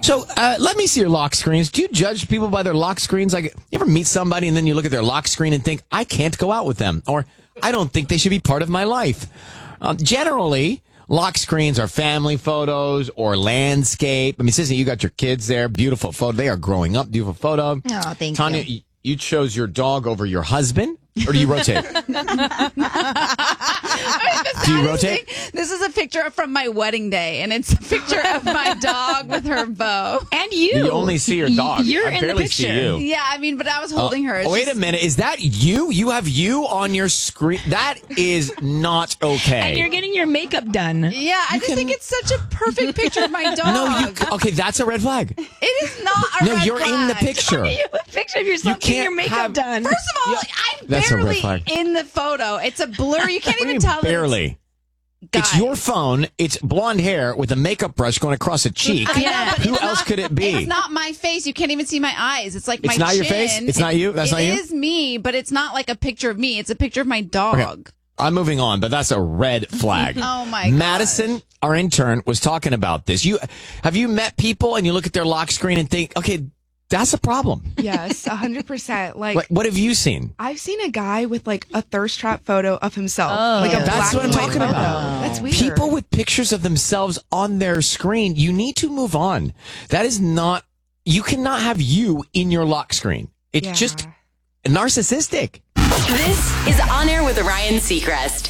So let me see your lock screens. Do you judge people by their lock screens? Like, you ever meet somebody and then you look at their lock screen and think, I can't go out with them, or I don't think they should be part of my life? Generally, lock screens are family photos or landscape. I mean, Sissy, you got your kids there. Beautiful photo. They are growing up. Beautiful photo. Oh, thank Tanya, you. You chose your dog over your husband? Or do you rotate? Do you rotate? This is a picture from my wedding day, and it's a picture of my dog with her bow. And you. You only see your dog. You're I in the barely picture. see you. Yeah, I mean, but I was holding her. It's Wait just- a minute. Is that you? You have you on your screen? That is not okay. And you're getting your makeup done. Yeah, I just think it's such a perfect picture of my dog. No, okay, that's a red flag. It is not a No, red you're in the flag. picture. You have a picture of yourself You getting your can't makeup have- done. First of all, I'm That's a red barely flag. in the photo. It's a blur. You can't What do even you tell. that barely. It's Guys. your phone. It's blonde hair with a makeup brush going across a cheek. I know, but Who it's else not- could it be? It's not my face. You can't even see my eyes. It's like my It's not your chin. face? It's not you? That's not you? It is me, but it's not like a picture of me. It's a picture of my dog. Okay. I'm moving on, but that's a red flag. Oh, my Madison, our intern, was talking about this. Have you met people and you look at their lock screen and think, okay, that's a problem? Yes, 100%. What have you seen? I've seen a guy with like a thirst trap photo of himself. Oh. Like a That's black what I'm and white talking photo. about. That's weird. People with pictures of themselves on their screen, you need to move on. That is not, you cannot have you in your lock screen. It's Yeah. just narcissistic. This is On Air with Ryan Seacrest.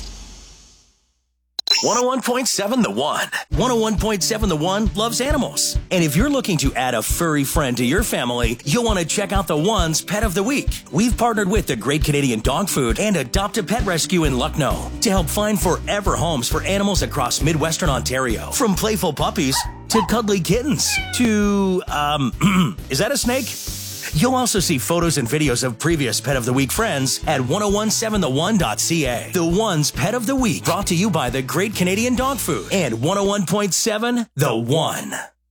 101.7 The One. 101.7 The One loves animals. And if you're looking to add a furry friend to your family, you'll want to check out The One's Pet of the Week. We've partnered with the Great Canadian Dog Food and Adopt a Pet Rescue in Lucknow to help find forever homes for animals across Midwestern Ontario. From playful puppies to cuddly kittens to, is that a snake? You'll also see photos and videos of previous Pet of the Week friends at 1017thone.ca. The One's Pet of the Week, brought to you by the Great Canadian Dog Food and 101.7 The One.